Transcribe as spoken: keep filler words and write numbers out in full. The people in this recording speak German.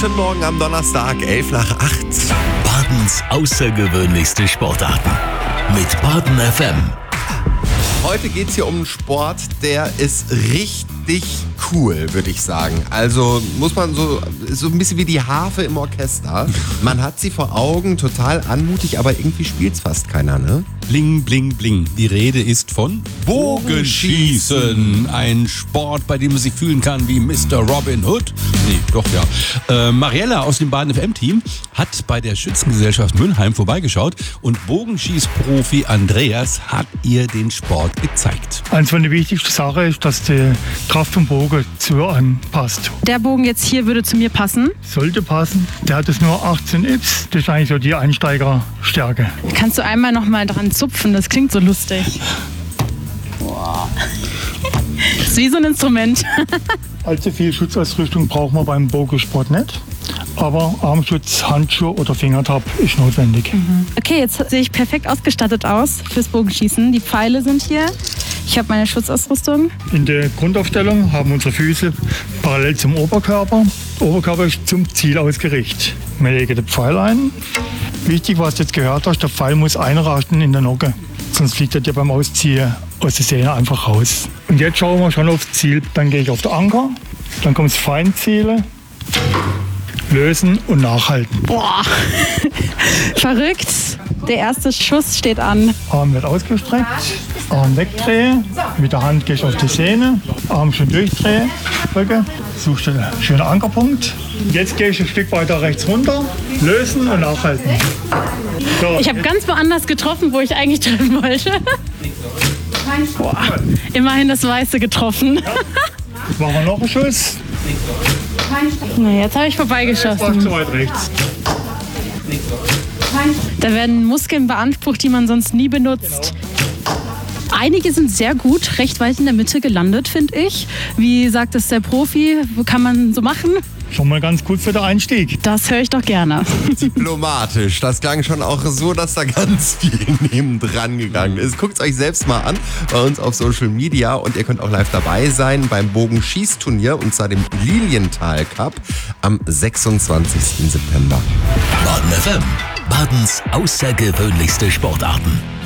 Guten Morgen am Donnerstag, elf nach acht. Badens außergewöhnlichste Sportarten mit Baden F M. Heute geht es hier um einen Sport, der ist richtig cool, würde ich sagen. Also muss man so, so ein bisschen wie die Harfe im Orchester. Man hat sie vor Augen, total anmutig, aber irgendwie spielt es fast keiner, ne? Bling, bling, bling. Die Rede ist von Bogenschießen. Ein Sport, bei dem man sich fühlen kann wie Mister Robin Hood. Nee, doch, ja. Äh, Mariella aus dem Baden F M-Team hat bei der Schützengesellschaft Mülheim vorbeigeschaut und Bogenschießprofi Andreas hat ihr den Sport gezeigt. Eins von den wichtigsten Sachen ist, dass die Kraft vom Bogen zu einem passt. Der Bogen jetzt hier würde zu mir passen. Sollte passen. Der hat es nur achtzehn Ips. Das ist eigentlich so die Einsteigerstärke. Kannst du einmal noch mal dran zupfen? Das klingt so lustig. Boah. Das ist wie so ein Instrument. Allzu viel Schutzausrüstung braucht man beim Bogensport nicht. Aber Armschutz, Handschuhe oder Fingertab ist notwendig. Mhm. Okay, jetzt sehe ich perfekt ausgestattet aus fürs Bogenschießen. Die Pfeile sind hier. Ich habe meine Schutzausrüstung. In der Grundaufstellung haben unsere Füße parallel zum Oberkörper. Der Oberkörper ist zum Ziel ausgerichtet. Wir legen den Pfeil ein. Wichtig, was du jetzt gehört hast, der Pfeil muss einrasten in der Nocke. Sonst fliegt er dir beim Ausziehen aus der Sehne einfach raus. Und jetzt schauen wir schon aufs Ziel. Dann gehe ich auf den Anker. Dann kommt das Feinzielen. Lösen und nachhalten. Boah, verrückt. Der erste Schuss steht an. Arm wird ausgestreckt, Arm wegdrehen, mit der Hand gehe ich auf die Sehne, Arm schon durchdrehen, Rücken, suchst einen schönen Ankerpunkt. Jetzt gehe ich ein Stück weiter rechts runter, lösen und nachhalten. So. Ich habe ganz woanders getroffen, wo ich eigentlich treffen wollte. Boah, immerhin das Weiße getroffen. Jetzt machen wir noch einen Schuss. Na, jetzt habe ich vorbeigeschossen. Zu weit rechts. Da werden Muskeln beansprucht, die man sonst nie benutzt. Einige sind sehr gut, recht weit in der Mitte gelandet, finde ich. Wie sagt es der Profi? Wo kann man so machen? Schon mal ganz gut für den Einstieg. Das höre ich doch gerne. Diplomatisch. Das klang schon auch so, dass da ganz viel nebendran gegangen ist. Guckt es euch selbst mal an bei uns auf Social Media und ihr könnt auch live dabei sein beim Bogenschießturnier und zwar dem Lilienthal Cup am sechsundzwanzigsten September. Baden F M. Badens außergewöhnlichste Sportarten.